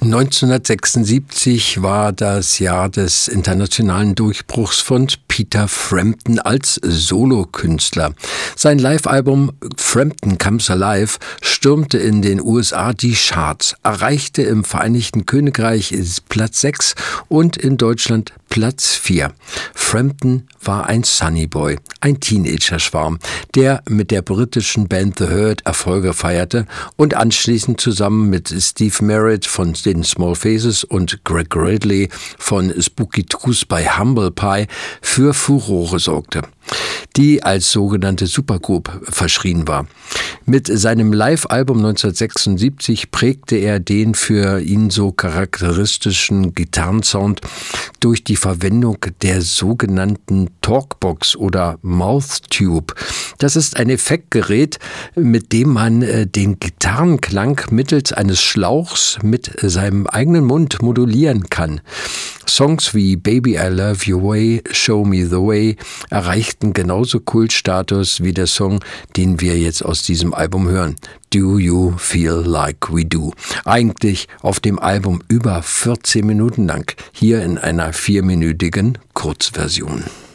1976 war das Jahr des internationalen Durchbruchs von Peter Frampton als Solokünstler. Sein Live-Album Frampton Comes Alive stürmte in den USA die Charts, erreichte im Vereinigten Königreich Platz 6 und in Deutschland Platz 4. Frampton war ein Sunnyboy, ein Teenager-Schwarm, der mit der britischen Band The Hurt Erfolge feierte und anschließend zusammen mit Steve Merritt von den Small Faces und Greg Ridley von Spooky Tooth bei Humble Pie für Furore sorgte, die als sogenannte Supergroup verschrien war. Mit seinem Live-Album 1976 prägte er den für ihn so charakteristischen Gitarrensound durch die Verwendung der sogenannten Talkbox oder Mouthtube. Das ist ein Effektgerät, mit dem man den Gitarrenklang mittels eines Schlauchs mit seinem eigenen Mund modulieren kann. Songs wie Baby I Love Your Way, Show Me the Way erreichten genauso Kultstatus wie der Song, den wir jetzt aus diesem Album hören. Do You Feel Like We Do? Eigentlich auf dem Album über 14 Minuten lang, hier in einer 4-minütigen Kurzversion.